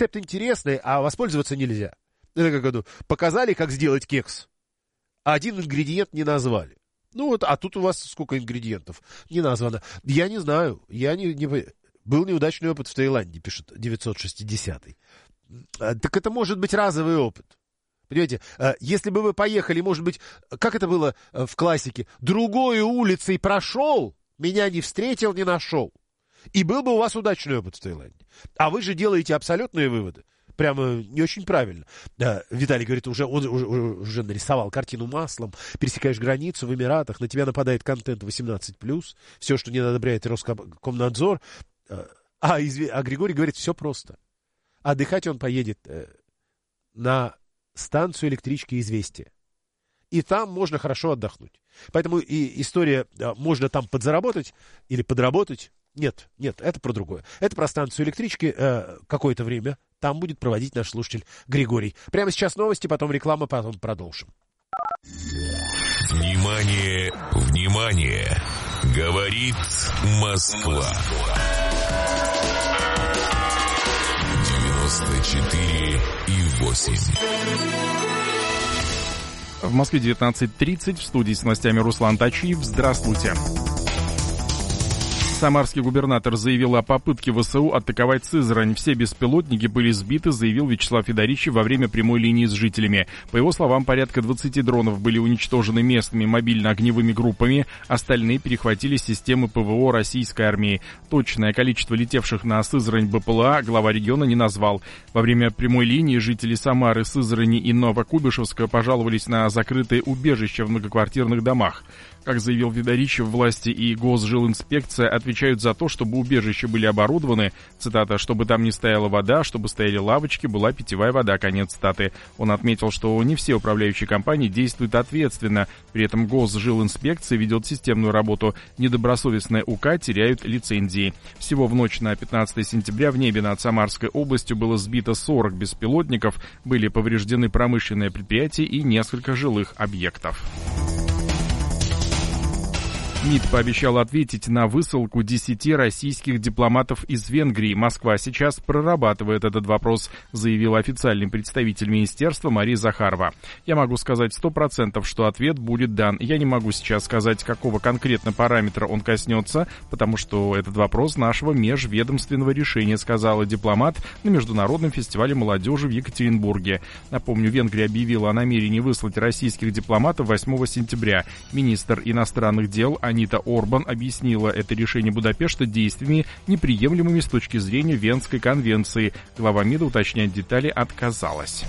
рецепт интересный, а воспользоваться нельзя. Это показали, как сделать кекс, а один ингредиент не назвали. Ну вот, а тут у вас сколько ингредиентов не названо. Я не знаю, был неудачный опыт в Таиланде, пишет 960-й. Так это может быть разовый опыт. Понимаете, если бы вы поехали, может быть, как это было в классике, другой улицей прошел, меня не встретил, не нашел. И был бы у вас удачный опыт в Таиланде. А вы же делаете абсолютные выводы. Прямо не очень правильно. Да, Виталий говорит, он уже нарисовал картину маслом. Пересекаешь границу в Эмиратах, на тебя нападает контент 18+, все, что не одобряет Роскомнадзор. А Григорий говорит, все просто. Отдыхать он поедет на станцию электрички «Известия». И там можно хорошо отдохнуть. Поэтому и история, можно там подзаработать или подработать. Нет, это про другое. Это про станцию электрички какое-то время. Там будет проводить наш слушатель Григорий. Прямо сейчас новости, потом реклама, потом продолжим. Внимание, внимание! Говорит Москва. 94,8. В Москве 19:30. В студии с новостями Руслан Тачиев. Здравствуйте. Самарский губернатор заявил о попытке ВСУ атаковать Сызрань. Все беспилотники были сбиты, заявил Вячеслав Федорищев во время прямой линии с жителями. По его словам, порядка 20 дронов были уничтожены местными мобильно-огневыми группами, остальные перехватили системы ПВО российской армии. Точное количество летевших на Сызрань БПЛА глава региона не назвал. Во время прямой линии жители Самары, Сызрани и Новокуйбышевска пожаловались на закрытые убежища в многоквартирных домах. Как заявил Федорищев, власти и Госжилинспекция отвечают за то, чтобы убежища были оборудованы, цитата, чтобы там не стояла вода, чтобы стояли лавочки, была питьевая вода, конец цитаты. Он отметил, что не все управляющие компании действуют ответственно, при этом Госжилинспекция ведет системную работу, недобросовестные УК теряют лицензии. Всего в ночь на 15 сентября в небе над Самарской областью было сбито 40 беспилотников, были повреждены промышленные предприятия и несколько жилых объектов. МИД пообещал ответить на высылку 10 российских дипломатов из Венгрии. Москва сейчас прорабатывает этот вопрос, заявил официальный представитель министерства Мария Захарова. Я могу сказать 100%, что ответ будет дан. Я не могу сейчас сказать, какого конкретно параметра он коснется, потому что этот вопрос нашего межведомственного решения, сказала дипломат на Международном фестивале молодежи в Екатеринбурге. Напомню, Венгрия объявила о намерении выслать российских дипломатов 8 сентября. Министр иностранных дел Анита Орбан объяснила это решение Будапешта действиями, неприемлемыми с точки зрения Венской конвенции. Глава МИДа уточнять детали отказалась.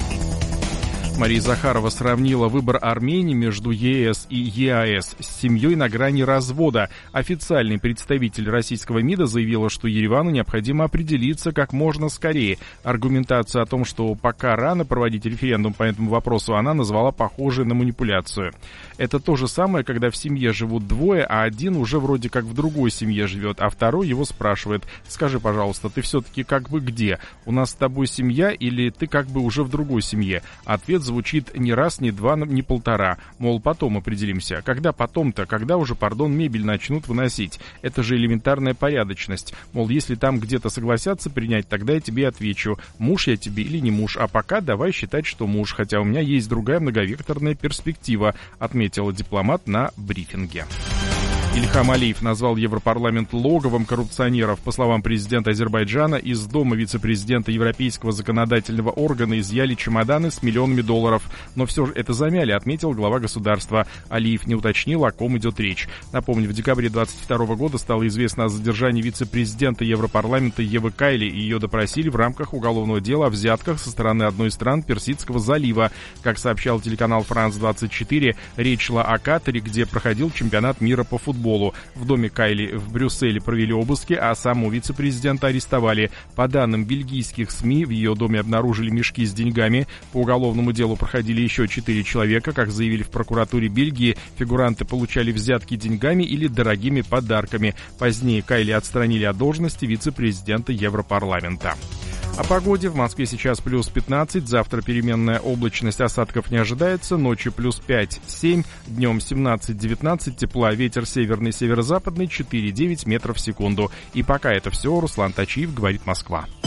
Мария Захарова сравнила выбор Армении между ЕС и ЕАЭС с семьей на грани развода. Официальный представитель российского МИДа заявила, что Еревану необходимо определиться как можно скорее. Аргументацию о том, что пока рано проводить референдум по этому вопросу, она назвала похожей на манипуляцию. Это то же самое, когда в семье живут двое, а один уже вроде как в другой семье живет, а второй его спрашивает: «Скажи, пожалуйста, ты все-таки как бы где? У нас с тобой семья или ты как бы уже в другой семье?» Ответ звучит не раз, не два, не полтора. Мол, потом определимся. Когда потом-то? Когда уже, мебель начнут выносить? Это же элементарная порядочность. Мол, если там где-то согласятся принять, тогда я тебе отвечу, муж я тебе или не муж. А пока давай считать, что муж, хотя у меня есть другая многовекторная перспектива, отметила дипломат на брифинге. Ильхам Алиев назвал Европарламент логовом коррупционеров. По словам президента Азербайджана, из дома вице-президента Европейского законодательного органа изъяли чемоданы с миллионами долларов. Но все же это замяли, отметил глава государства. Алиев не уточнил, о ком идет речь. Напомню, в декабре 2022 года стало известно о задержании вице-президента Европарламента Евы Кайли. Ее допросили в рамках уголовного дела о взятках со стороны одной из стран Персидского залива. Как сообщал телеканал «Франс-24», речь шла о Катаре, где проходил чемпионат мира по футболу. В доме Кайли в Брюсселе провели обыски, а саму вице-президента арестовали. По данным бельгийских СМИ, в ее доме обнаружили мешки с деньгами. По уголовному делу проходили еще 4 человека. Как заявили в прокуратуре Бельгии, фигуранты получали взятки деньгами или дорогими подарками. Позднее Кайли отстранили от должности вице-президента Европарламента. О погоде. В Москве сейчас плюс 15, завтра переменная облачность, осадков не ожидается, ночью плюс 5-7, днем 17-19, тепла, ветер северный, северо-западный 4-9 метров в секунду. И пока это все, Руслан Тачиев, говорит Москва.